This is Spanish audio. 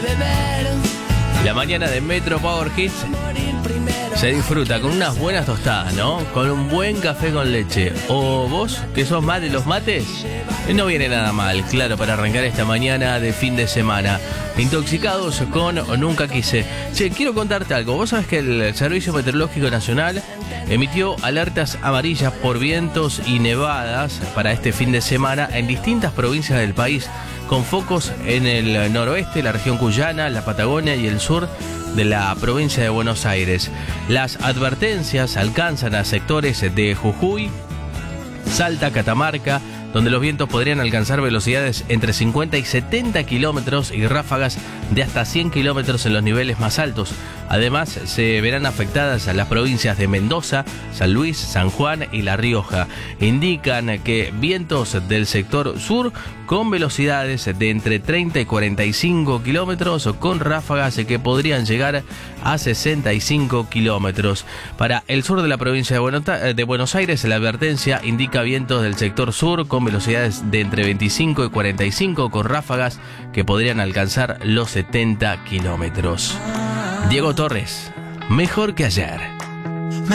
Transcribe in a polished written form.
La mañana de Metro Power Hits se disfruta con unas buenas tostadas, ¿no? Con un buen café con leche. O vos, que sos más de los mates, no viene nada mal, claro, para arrancar esta mañana de fin de semana. Intoxicados con Nunca Quise. Che, quiero contarte algo. Vos sabés que el Servicio Meteorológico Nacional emitió alertas amarillas por vientos y nevadas para este fin de semana en distintas provincias del país, con focos en el noroeste, la región cuyana, la Patagonia y el sur de la provincia de Buenos Aires. Las advertencias alcanzan a sectores de Jujuy, Salta, Catamarca, donde los vientos podrían alcanzar velocidades entre 50 y 70 kilómetros y ráfagas de hasta 100 kilómetros en los niveles más altos. Además, se verán afectadas a las provincias de Mendoza, San Luis, San Juan y La Rioja. Indican que vientos del sector sur con velocidades de entre 30 y 45 kilómetros con ráfagas que podrían llegar a 65 kilómetros. Para el sur de la provincia de Buenos Aires, la advertencia indica vientos del sector sur con velocidades de entre 25 y 45 con ráfagas que podrían alcanzar los 70 kilómetros. Diego Torres, mejor que ayer.